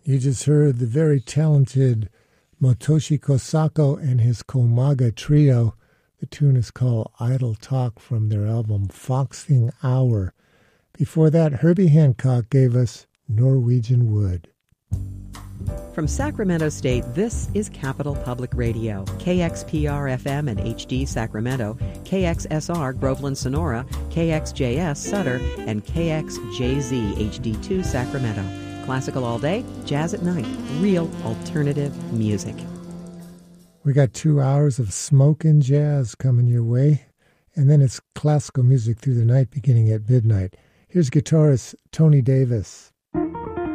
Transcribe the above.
You just heard the very talented Motoshi Kosako and his Komaga Trio. The tune is called Idle Talk from their album Foxing Hour. Before that, Herbie Hancock gave us Norwegian Wood. From Sacramento State, this is Capital Public Radio, KXPR-FM and HD Sacramento, KXSR Groveland Sonora, KXJS Sutter, and KXJZ HD2 Sacramento. Classical all day, jazz at night, real alternative music. We got 2 hours of smokin' jazz coming your way, and then it's classical music through the night beginning at midnight. Here's guitarist Tony Davis.